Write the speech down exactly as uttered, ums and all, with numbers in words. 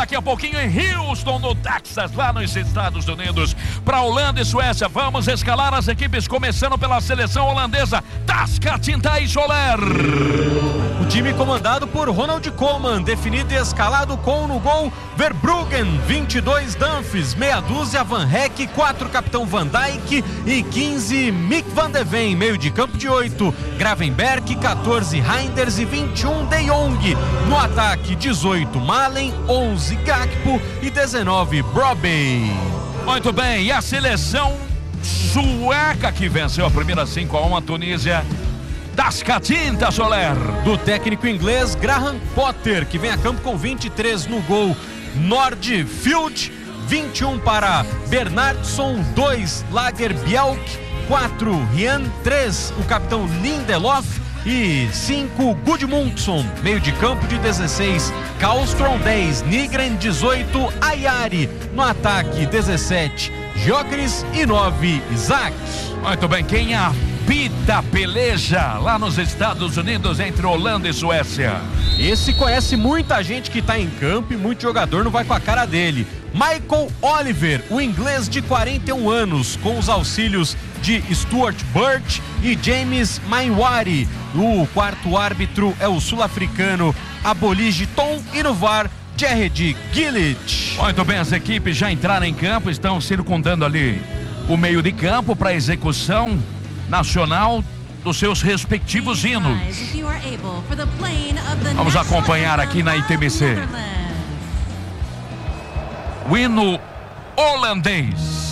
Daqui a pouquinho em Houston, no Texas, lá nos Estados Unidos, para Holanda e Suécia. Vamos escalar as equipes, começando pela seleção holandesa. Tasca, Tinta e Soler. O time comandado por Ronald Koeman, definido e escalado com no gol Verbruggen, vinte e dois Dumfries, meia dúzia Van Heck, quatro Capitão Van Dijk e quinze Mick van de Ven, meio de campo de oito Gravenberch, quatorze Reinders e vinte e um De Jong. No ataque, dezoito Malen, onze Gakpo e dezenove Brobbey. Muito bem, e a seleção sueca que venceu a primeira cinco a um a Tunísia. Tasca, Tinta, Soler. Do técnico inglês Graham Potter, que vem a campo com vinte e três no gol Nordfield, vinte e um para Bernardsson, dois Lagerbielk, quatro Rian, três o capitão Lindelof e cinco Gudmundsson, meio de campo de dezesseis Karlström, dez Nygren, dezoito Ayari. No ataque, dezessete Gyökeres e nove Isaac. Muito bem, quem apita a peleja lá nos Estados Unidos entre Holanda e Suécia? Esse conhece muita gente que está em campo e muito jogador não vai com a cara dele. Michael Oliver, o inglês de quarenta e um anos, com os auxílios de Stuart Birch e James Mainwari. O quarto árbitro é o sul-africano Aboliji Tom e no V A R, Jared Gillett. Muito bem, as equipes já entraram em campo, estão circundando ali o meio de campo para a execução nacional dos seus respectivos hinos. Vamos acompanhar aqui na I T M C. O hino holandês.